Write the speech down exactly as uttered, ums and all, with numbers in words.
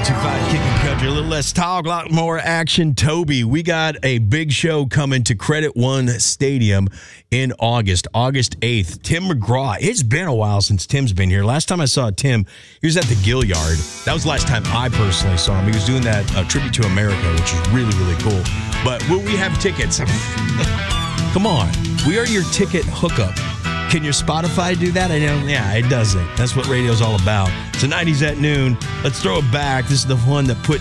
two five Kicking Country. A little less talk, a lot more action. Toby, we got a big show coming to Credit One Stadium in August, August eighth. Tim McGraw. It's been a while since Tim's been here. Last time I saw Tim, he was at the Gilliard. That was the last time I personally saw him. He was doing that uh, Tribute to America, which is really, really cool. But will we have tickets? Come on. We are your ticket hookup. Can your Spotify do that? I know. Yeah, it doesn't. That's what radio's all about. Tonight he's at noon. Let's throw it back. This is the one that put